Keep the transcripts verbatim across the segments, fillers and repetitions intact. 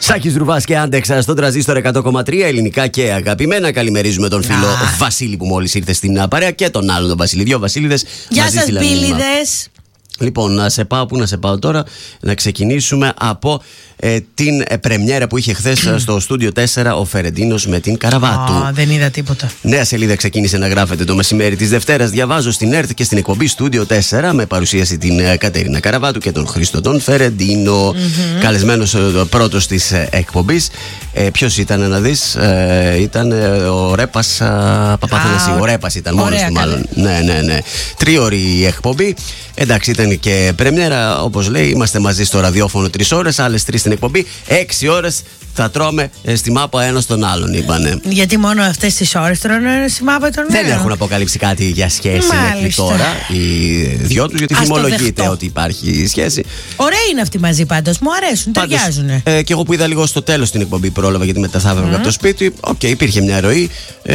Σάκης Ρουβάς και Άντεξα στον τραζίστορ εκατό κόμμα τρία, ελληνικά και αγαπημένα. Καλημερίζουμε τον φίλο ah. Βασίλη που μόλις ήρθε στην παρέα και τον άλλον τον Βασίλη. Δύο Βασίληδες. Γεια σας, Μπίλιδες. Λοιπόν, να σε πάω, πού να σε πάω τώρα. Να ξεκινήσουμε από ε, την ε, πρεμιέρα που είχε χθες στο Στούντιο τέσσερα ο Φερεντίνος με την Καραβάτου. Α, δεν είδα τίποτα. Νέα σελίδα ξεκίνησε να γράφεται το μεσημέρι της Δευτέρας. Διαβάζω στην ΕΡΤ και στην εκπομπή Στούντιο τέσσερα με παρουσίαση την ε, Κατερίνα Καραβάτου και τον Χρήστο τον Φερεντίνο. Mm-hmm. Καλεσμένος ε, πρώτος της ε, εκπομπής. Ε, Ποιος ήταν να δεις, ε, ήταν ε, ο Ρέπας Παπαθανασίου. Ο Ρέπας ήταν μόνος του, μάλλον. Ναι, ναι, ναι. Τρίωρη η εκπομπή. Εντάξει, ήταν και πρεμιέρα, όπως λέει, είμαστε μαζί στο ραδιόφωνο τρεις ώρες, άλλες τρεις στην εκπομπή. Έξι ώρες θα τρώμε στη μάπα ένα τον άλλον, είπανε. Γιατί μόνο αυτές τις ώρες τρώνε στη μάπα τον άλλον. Δεν έχουν αποκαλύψει κάτι για σχέση μέχρι τώρα οι δυο τους, γιατί θυμολογείται ότι υπάρχει σχέση. Ωραία είναι αυτοί μαζί πάντως, μου αρέσουν, ταιριάζουν. Ε, και εγώ που είδα λίγο στο τέλος την εκπομπή, πρόλαβα γιατί μετά θα έβγαλα mm. από το σπίτι. Οκ, okay, υπήρχε μια ροή. Ε,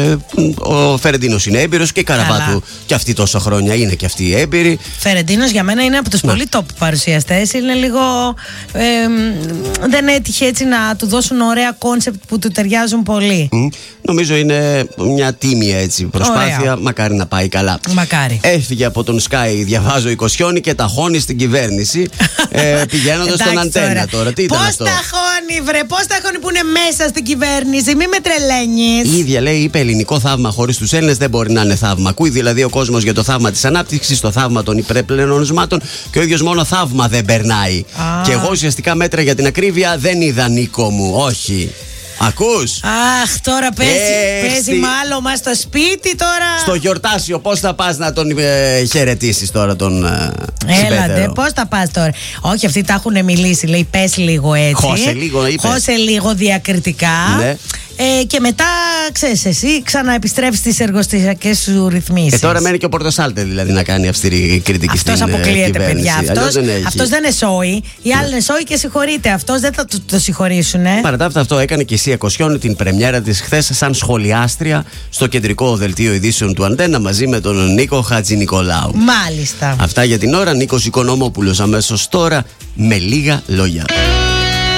ο Φερεντίνος είναι έμπειρος και η Καραβάτου και αυτή τόσα χρόνια είναι και αυτή έμπειρη. Φερεντίνος για μένα είναι από τους πολύ top παρουσιαστές. Είναι λίγο. Ε, δεν έτυχε έτσι να του δώσουν ωραία κόνσεπτ που του ταιριάζουν πολύ. Mm. Νομίζω είναι μια τίμια έτσι προσπάθεια. Ωραία. Μακάρι να πάει καλά. Μακάρι. Έφυγε από τον Sky, διαβάζω, η Κοσιόνη και ταχώνει στην κυβέρνηση. ε, Πηγαίνοντας στον Αντένα τώρα. τώρα. Τι ήταν πώς αυτό? ταχώνει, βρε, πώς ταχώνει που είναι μέσα στην κυβέρνηση, μη με τρελαίνεις. Η ίδια λέει, είπε, ελληνικό θαύμα χωρίς τους Έλληνες δεν μπορεί να είναι θαύμα. Ακούει δηλαδή ο κόσμος για το θαύμα της ανάπτυξης, το θαύμα των υπερπλεονασμάτων και ο ίδιος μόνο θαύμα δεν περνάει. Ah. Και εγώ ουσιαστικά μέτρα για την ακρίβεια δεν είδα, Νίκο μου, όχι. Ακούς? Αχ, τώρα παίζει, παίζει μάλωμα στο σπίτι τώρα. Στο γιορτάσιο, πώς θα πας να τον ε, χαιρετήσεις τώρα τον ε, Έλατε, πώς θα πας τώρα? Όχι, αυτοί τα έχουν μιλήσει, λέει πες λίγο έτσι. Χώσε λίγο, είπε. Χώσε λίγο διακριτικά. Ναι. Ε, και μετά, ξέρεις εσύ, ξαναεπιστρέφεις στις εργοστασιακές σου ρυθμίσεις. Και τώρα μένει και ο Πορτοσάλτε δηλαδή να κάνει αυστηρή κριτική στην κυβέρνηση. Αυτός αποκλείεται, παιδιά. Αυτός δεν, αυτός δεν εσώει. Οι άλλοι είναι εσώοι και συγχωρείται. Αυτός δεν θα το, το συγχωρήσουν. Ε. Παρά τα αυτά, αυτό έκανε και η Σία Κοσιόνη την πρεμιέρα της χθες σαν σχολιάστρια στο κεντρικό δελτίο ειδήσεων του Αντένα μαζί με τον Νίκο Χατζηνικολάου. Μάλιστα. Αυτά για την ώρα. Νίκος Οικονομόπουλος αμέσως τώρα με λίγα λόγια.